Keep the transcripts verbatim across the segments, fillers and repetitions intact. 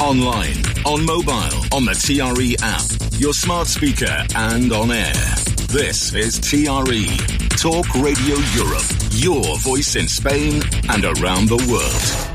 Online, on mobile, on the T R E app, your smart speaker and on air. This is T R E, Talk Radio Europe, your voice in Spain and around the world.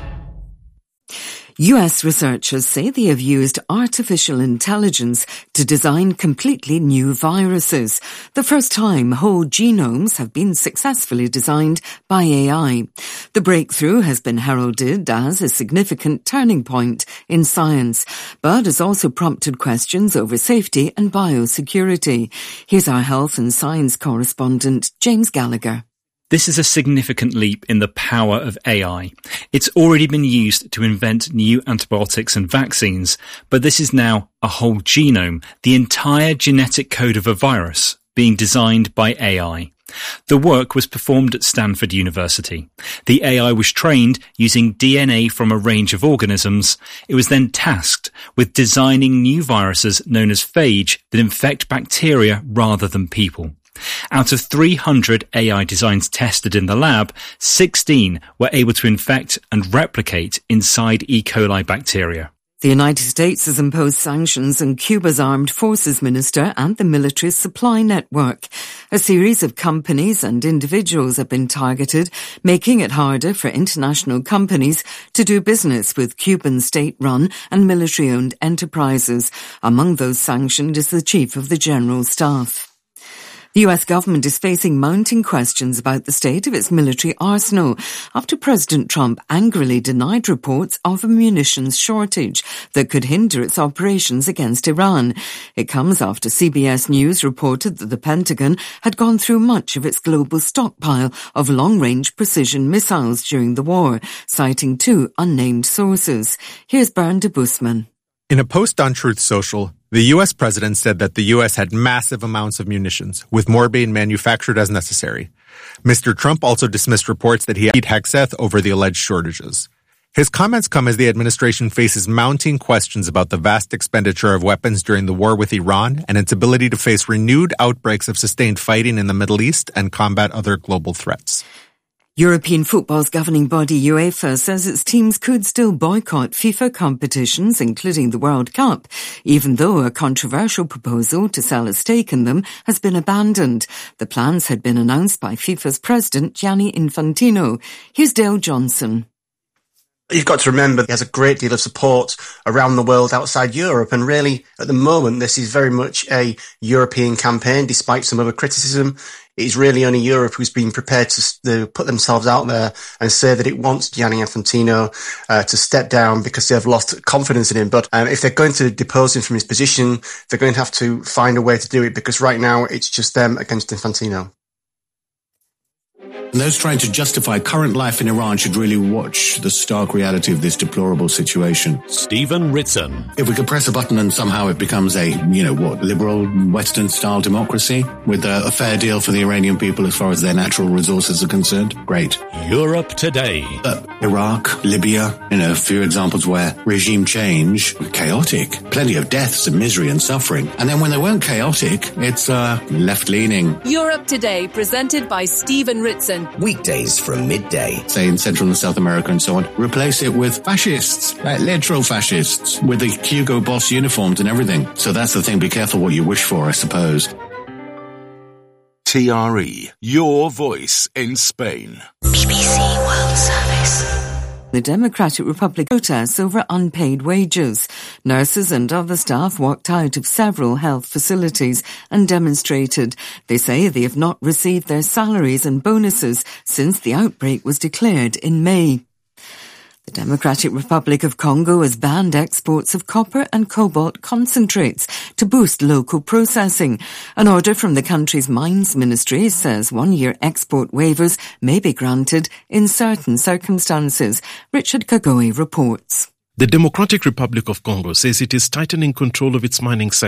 U S researchers say they have used artificial intelligence to design completely new viruses. The first time whole genomes have been successfully designed by A I. The breakthrough has been heralded as a significant turning point in science, but has also prompted questions over safety and biosecurity. Here's our health and science correspondent, James Gallagher. This is a significant leap in the power of A I. It's already been used to invent new antibiotics and vaccines, but this is now a whole genome, the entire genetic code of a virus, being designed by A I. The work was performed at Stanford University. The A I was trained using D N A from a range of organisms. It was then tasked with designing new viruses known as phage that infect bacteria rather than people. Out of three hundred A I designs tested in the lab, sixteen were able to infect and replicate inside E. coli bacteria. The United States has imposed sanctions on Cuba's armed forces minister and the military's supply network. A series of companies and individuals have been targeted, making it harder for international companies to do business with Cuban state-run and military-owned enterprises. Among those sanctioned is the Chief of the General Staff. The U S government is facing mounting questions about the state of its military arsenal after President Trump angrily denied reports of a munitions shortage that could hinder its operations against Iran. It comes after C B S News reported that the Pentagon had gone through much of its global stockpile of long-range precision missiles during the war, citing two unnamed sources. Here's Bernd de Busman. In a post on Truth Social, the U S president said that the U S had massive amounts of munitions, with more being manufactured as necessary. Mister Trump also dismissed reports that he had Hegseth over the alleged shortages. His comments come as the administration faces mounting questions about the vast expenditure of weapons during the war with Iran and its ability to face renewed outbreaks of sustained fighting in the Middle East and combat other global threats. European football's governing body UEFA says its teams could still boycott FIFA competitions, including the World Cup, even though a controversial proposal to sell a stake in them has been abandoned. The plans had been announced by FIFA's president, Gianni Infantino. Here's Dale Johnson. You've got to remember he has a great deal of support around the world outside Europe, and really, at the moment, this is very much a European campaign, despite some other criticism. It's really only Europe who's been prepared to, to put themselves out there and say that it wants Gianni Infantino uh, to step down because they have lost confidence in him. But um, if they're going to depose him from his position, they're going to have to find a way to do it, because right now it's just them against Infantino. And those trying to justify current life in Iran should really watch the stark reality of this deplorable situation. Stephen Ritson. If we could press a button and somehow it becomes a, you know, what, liberal Western-style democracy with a, a fair deal for the Iranian people as far as their natural resources are concerned, great. Europe Today. Uh, Iraq, Libya, you know, a few examples where regime change, chaotic, plenty of deaths and misery and suffering. And then when they weren't chaotic, it's uh, left-leaning. Europe Today, presented by Stephen Ritson. Weekdays from midday. Say in Central and South America and so on. Replace it with fascists, like literal fascists, with the Hugo Boss uniforms and everything. So that's the thing, be careful what you wish for, I suppose. T R E, your voice in Spain. B B C World Service. The Democratic Republic protests over unpaid wages. Nurses and other staff walked out of several health facilities and demonstrated. They say they have not received their salaries and bonuses since the outbreak was declared in May. The Democratic Republic of Congo has banned exports of copper and cobalt concentrates to boost local processing. An order from the country's mines ministry says one-year export waivers may be granted in certain circumstances. Richard Kagoe reports. The Democratic Republic of Congo says it is tightening control of its mining sector